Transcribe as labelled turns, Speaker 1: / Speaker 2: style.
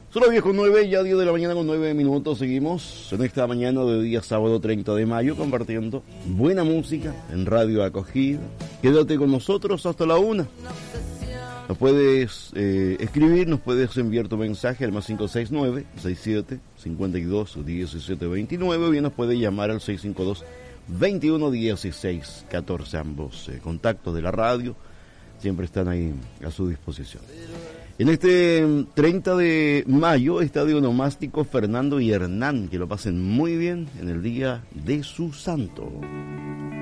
Speaker 1: Son las 10:09, ya 10 de la mañana con 9 minutos. Seguimos en esta mañana de día sábado 30 de mayo compartiendo buena música en Radio Acogida. Quédate con nosotros hasta la 1. Nos puedes escribir, nos puedes enviar tu mensaje al más 569-67-52-1729 o bien nos puedes llamar al 652-2116-14. Ambos contactos de la radio siempre están ahí a su disposición. En este 30 de mayo, Estadio Onomástico Fernando y Hernán, que lo pasen muy bien en el día de su santo.